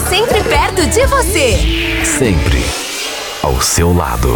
sempre perto de você. Sempre ao seu lado.